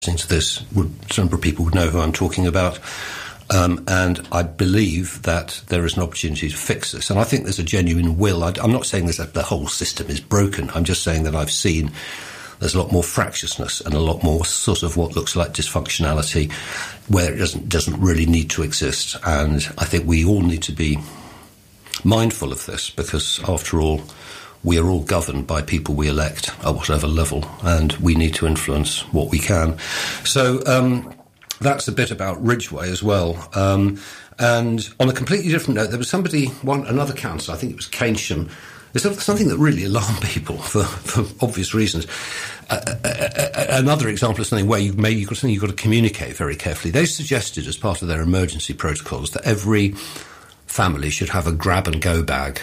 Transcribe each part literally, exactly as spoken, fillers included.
listening to this, would, a number of people would know who I'm talking about. Um, and I believe that there is an opportunity to fix this. And I think there's a genuine will. I, I'm not saying that the whole system is broken. I'm just saying that I've seen there's a lot more fractiousness and a lot more sort of what looks like dysfunctionality where it doesn't doesn't really need to exist. And I think we all need to be mindful of this because, after all, we are all governed by people we elect at whatever level, and we need to influence what we can. So... Um, That's a bit about Ridgeway as well. Um, and on a completely different note, there was somebody, one another councillor, I think it was Keynsham. There's something that really alarmed people for, for obvious reasons. Uh, uh, uh, another example of something where you may, you've got something you've got to communicate very carefully. They suggested, as part of their emergency protocols, that every family should have a grab-and-go bag,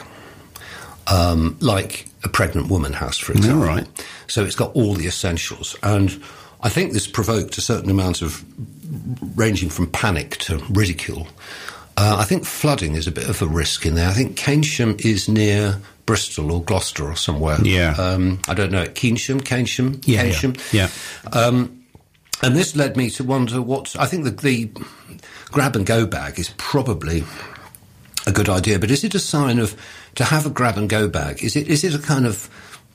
um, like a pregnant woman has, for example. All right. So it's got all the essentials. And I think this provoked a certain amount of ranging from panic to ridicule. Uh, I think flooding is a bit of a risk in there. I think Keynsham is near Bristol or Gloucester or somewhere. Yeah. Um, I don't know. Keynsham, Keynsham, yeah, Keynsham. Yeah. yeah. Um, and this led me to wonder what... I think the, the grab-and-go bag is probably a good idea, but is it a sign of... To have a grab-and-go bag, is it is it a kind of...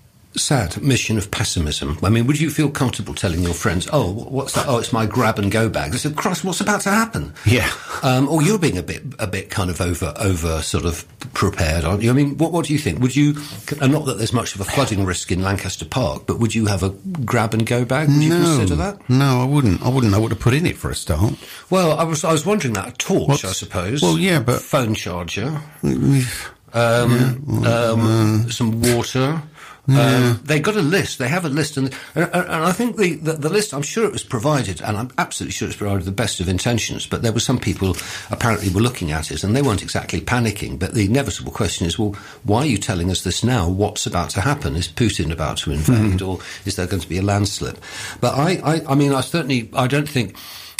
sad mission of pessimism? I mean, would you feel comfortable telling your friends, oh, what's that? Oh, it's my grab-and-go bag. They said, Christ, what's about to happen? Yeah. Um, or you're being a bit a bit kind of over, over sort of prepared, aren't you? I mean, what, what do you think? Would you, and not that there's much of a flooding risk in Lancaster Park, but would you have a grab-and-go bag? Would you no, consider that? No, I wouldn't. I wouldn't know what to put in it for a start. Well, I was I was wondering that. A torch, What's, I suppose. Well, yeah, but... Phone charger. um, yeah, well, um, uh, some water... Yeah. Um, they got a list. They have a list, and, and, and I think the, the, the list. I'm sure it was provided, and I'm absolutely sure it's provided with the best of intentions. But there were some people apparently were looking at it, and they weren't exactly panicking. But the inevitable question is, well, why are you telling us this now? What's about to happen? Is Putin about to invade, mm. or is there going to be a landslip? But I, I, I mean, I certainly, I don't think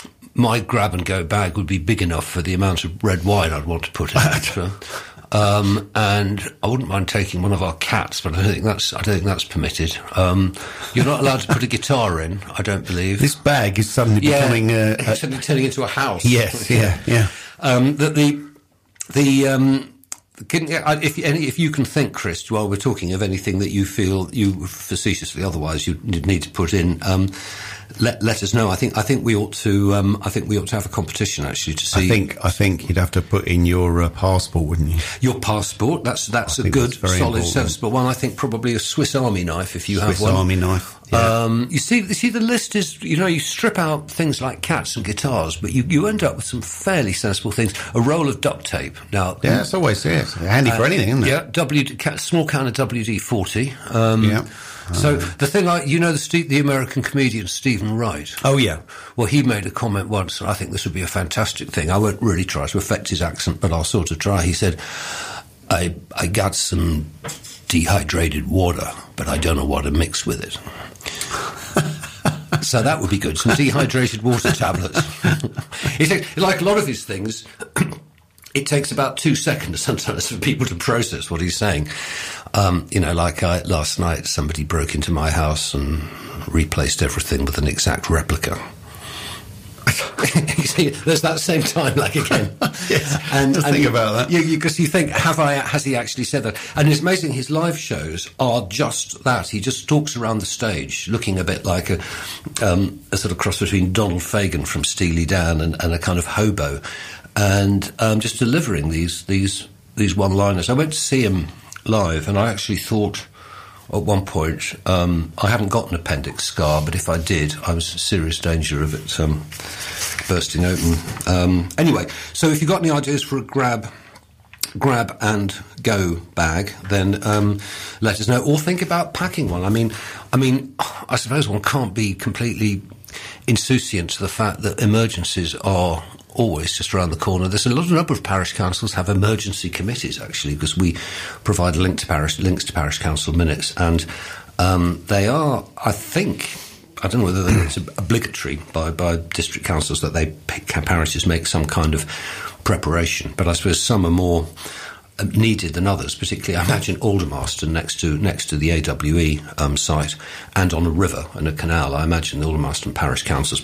my grab-and-go bag would be big enough for the amount of red wine I'd want to put in it. Um, and I wouldn't mind taking one of our cats, but I don't think that's I don't think that's permitted. Um, you're not allowed to put a guitar in, I don't believe. This bag is suddenly yeah, becoming uh, it's suddenly turning into a house. Yes, yeah, yeah. Um, the the, the um, can, if any, if you can think, Chris, while we're talking of anything that you feel you facetiously otherwise you need to put in. Um, Let, let us know. I think I think we ought to. Um, I think we ought to have a competition actually to see. I think I think you'd have to put in your uh, passport, wouldn't you? Your passport. That's that's I a good, that's solid, important. sensible one. I think probably a Swiss Army knife if you Swiss have one. Swiss Army knife. Yeah. Um, you see, you see, the list is. You know, you strip out things like cats and guitars, but you, you end up with some fairly sensible things. A roll of duct tape. Now, yeah, it's always yeah, it's handy uh, for anything, isn't it? Yeah, W small can of W D forty. Um, yeah. So the thing, I, you know, the, Steve, the American comedian Stephen Wright. Oh yeah. Well, he made a comment once, and I think this would be a fantastic thing. I won't really try to affect his accent, but I'll sort of try. He said, "I I got some dehydrated water, but I don't know what to mix with it." So that would be good. Some dehydrated water tablets. He said, like a lot of his things, it takes about two seconds sometimes for people to process what he's saying. Um, you know, like I, last night, somebody broke into my house and replaced everything with an exact replica. You see, there's that same time lag again. Yes, and, just and think you, about that. Because you, you, you think, have I? Has he actually said that? And it's amazing. His live shows are just that. He just talks around the stage, looking a bit like a, um, a sort of cross between Donald Fagen from Steely Dan and, and a kind of hobo, and um, just delivering these these these one-liners. I went to see him live, and I actually thought at one point, um, I haven't got an appendix scar, but if I did, I was in serious danger of it um, bursting open. Um, anyway, so if you've got any ideas for a grab, grab and go bag, then um, let us know. Or think about packing one. I mean, I mean, I suppose one can't be completely insouciant to the fact that emergencies are always just around the corner. There's a lot, a number of parish councils have emergency committees, actually, because we provide a link to parish, links to parish council minutes, and um, they are, I think, I don't know whether it's obligatory by, by district councils that they parishes make some kind of preparation, but I suppose some are more needed than others, particularly I imagine Aldermaston next to next to the A W E um, site and on a river and a canal. I imagine the Aldermaston Parish Council's